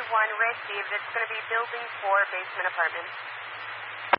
received. It's going to be building 4, basement apartment.